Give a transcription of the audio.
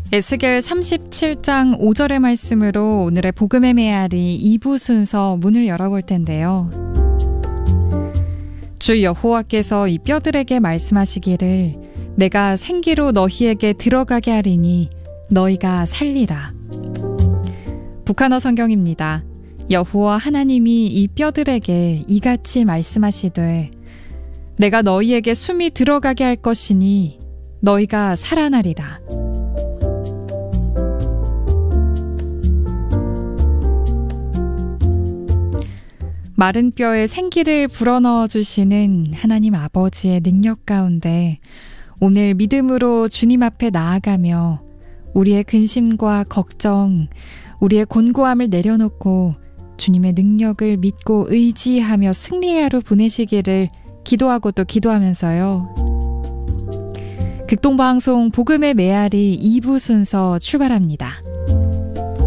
에스겔 37장 5절의 말씀으로 오늘의 복음의 메아리 2부 순서 문을 열어볼 텐데요. 주 여호와께서 이 뼈들에게 말씀하시기를 내가 생기로 너희에게 들어가게 하리니 너희가 살리라. 북한어 성경입니다. 여호와 하나님이 이 뼈들에게 이같이 말씀하시되 내가 너희에게 숨이 들어가게 할 것이니 너희가 살아나리라. 마른 뼈에 생기를 불어넣어 주시는 하나님 아버지의 능력 가운데 오늘 믿음으로 주님 앞에 나아가며 우리의 근심과 걱정, 우리의 곤고함을 내려놓고 주님의 능력을 믿고 의지하며 승리의 하루 보내시기를 기도하고 또 기도하면서요. 극동방송 복음의 메아리 2부 순서 출발합니다.